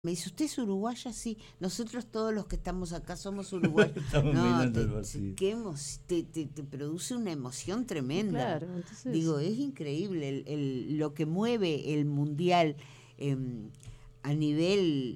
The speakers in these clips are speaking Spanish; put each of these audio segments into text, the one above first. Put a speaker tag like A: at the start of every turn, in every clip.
A: Me dice, ¿usted es uruguaya? Sí, nosotros todos los que estamos acá somos uruguayos.
B: Estamos mirando el partido.
A: Te produce una emoción tremenda.
C: Claro, entonces...
A: Digo, es increíble lo que mueve el mundial a nivel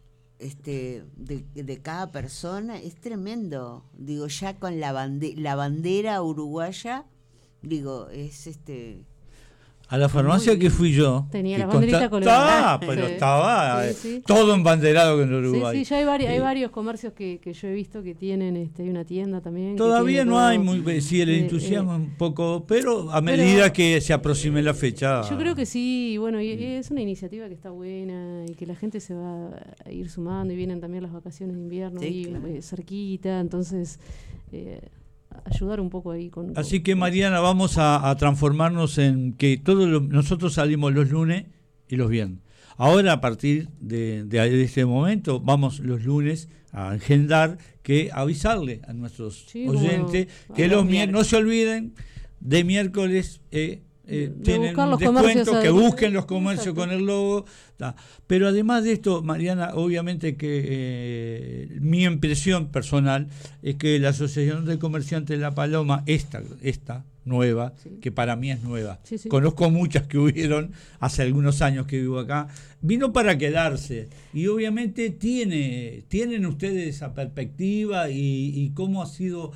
A: de cada persona, es tremendo. Digo, ya con la bandera uruguaya, digo, es
B: A la farmacia que fui yo.
C: Tenía la banderita colgada.
B: Pero
C: Sí.
B: estaba
C: Sí.
B: todo embanderado con Uruguay.
C: Sí, ya hay varios comercios que yo he visto que tienen, hay una tienda también.
B: Todavía no
C: todo,
B: hay el entusiasmo un poco, pero a medida que se aproxime la fecha.
C: Yo creo que sí, bueno, y es una iniciativa que está buena y que la gente se va a ir sumando y vienen también las vacaciones de invierno
A: Sí, claro.
C: Cerquita, entonces... ayudar un poco ahí con...
B: Así que Mariana, vamos a transformarnos en que nosotros salimos los lunes y los viernes. Ahora a partir de este momento vamos los lunes a agendar, que avisarle a nuestros oyentes que los no se olviden de miércoles tienen un descuento, que busquen los comercios. Exacto. Con el logo. Pero además de esto, Mariana, obviamente que mi impresión personal es que la Asociación de Comerciantes de La Paloma, esta nueva, sí, que para mí es nueva, sí. Conozco muchas que hubieron hace algunos años que vivo acá, vino para quedarse, y obviamente tienen ustedes esa perspectiva y cómo ha sido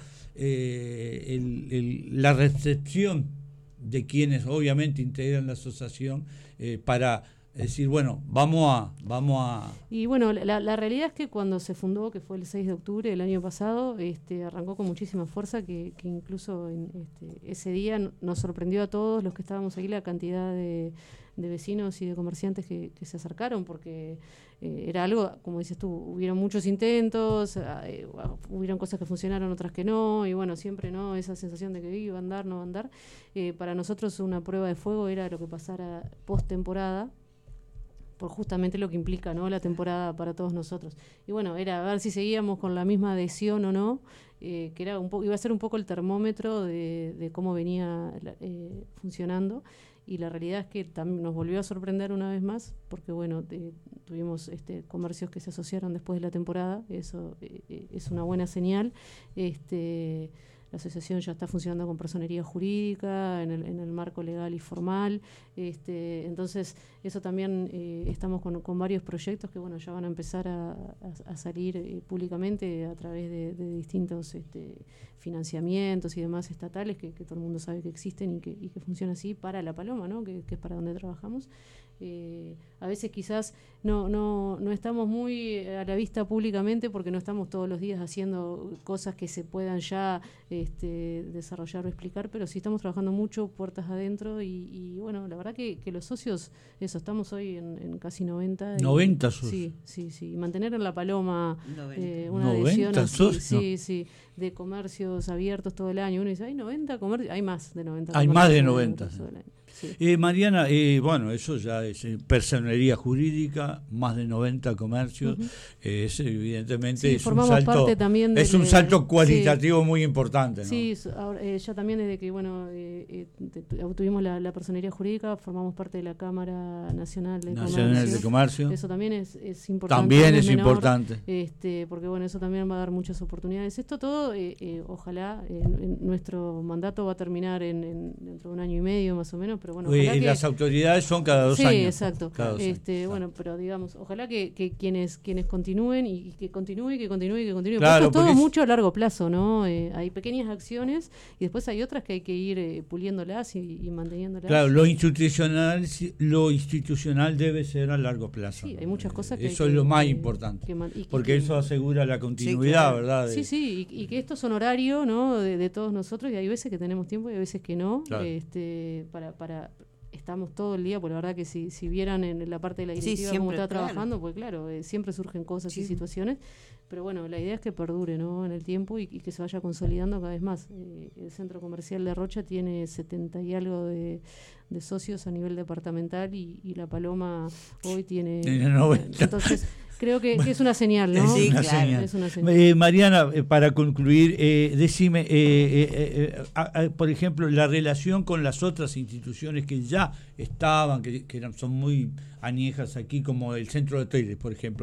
B: la recepción de quienes obviamente integran la asociación para decir, bueno, vamos a...
C: Y bueno, la realidad es que cuando se fundó, que fue el 6 de octubre del año pasado, arrancó con muchísima fuerza, que incluso ese día nos sorprendió a todos los que estábamos ahí la cantidad de vecinos y de comerciantes que se acercaron, porque era algo, como dices tú, hubieron muchos intentos, hubieron cosas que funcionaron, otras que no, y bueno, siempre no, esa sensación de que iba a andar, no va a andar. Para nosotros una prueba de fuego era lo que pasara post-temporada, por justamente lo que implica, ¿no?, la temporada para todos nosotros. Y bueno, era a ver si seguíamos con la misma adhesión o no, que era iba a ser un poco el termómetro de cómo venía funcionando. Y la realidad es que también nos volvió a sorprender una vez más, porque bueno, tuvimos comercios que se asociaron después de la temporada, eso es una buena señal. La asociación ya está funcionando con personería jurídica, en el marco legal y formal. Entonces, eso también estamos con varios proyectos que bueno, ya van a empezar a salir públicamente a través de distintos financiamientos y demás estatales que todo el mundo sabe que existen y que funciona así para La Paloma, ¿no?, que es para donde trabajamos. A veces quizás no estamos muy a la vista públicamente porque no estamos todos los días haciendo cosas que se puedan ya desarrollar o explicar, pero sí estamos trabajando mucho puertas adentro y bueno, la verdad que los socios, estamos hoy en casi 90.
B: 90 socios.
C: Sí, y mantener en La Paloma
B: 90.
C: Una adhesión así,
B: sí,
C: de comercios abiertos todo el año. Uno dice, hay 90 comercios, hay más de 90.
B: Hay más de 90.
C: Todo el año. Sí.
B: Mariana, bueno, eso ya es personería jurídica, más de 90 comercios, es evidentemente
C: sí,
B: es un salto cualitativo muy importante, ¿no?
C: Sí, ya también desde que bueno tuvimos la personería jurídica, formamos parte de la Cámara Nacional de Comercio. Eso también es importante.
B: También es importante.
C: Porque bueno, eso también va a dar muchas oportunidades. Esto todo, ojalá, nuestro mandato va a terminar dentro de un año y medio más o menos, pero bueno,
B: y las autoridades son cada 2 años.
C: Sí, exacto. Bueno, pero digamos, ojalá que quienes continúen y que continúe.
B: Claro,
C: esto es todo mucho a largo plazo, ¿no? Hay pequeñas acciones y después hay otras que hay que ir puliéndolas y manteniéndolas.
B: Claro, lo institucional debe ser a largo plazo.
C: Sí, hay muchas cosas que...
B: Eso es lo más importante, porque eso asegura la continuidad, sí, ¿verdad?
C: Sí, y que esto es honorario, ¿no?, de todos nosotros, y hay veces que tenemos tiempo y hay veces que no,
B: claro.
C: Estamos todo el día, porque la verdad que si vieran en la parte de la directiva cómo está trabajando, pues claro, siempre surgen cosas y situaciones, pero bueno, la idea es que perdure, ¿no?, en el tiempo y que se vaya consolidando cada vez más. El centro comercial de Rocha tiene 70 y algo de socios a nivel departamental y La Paloma hoy tiene
B: 90.
C: Entonces creo que es una señal, ¿no?
A: Sí,
B: Una
A: claro.
B: señal.
C: Es una señal.
B: Mariana, para concluir, decime, por ejemplo, la relación con las otras instituciones que ya estaban, son muy añejas aquí, como el Centro de Hoteles, por ejemplo.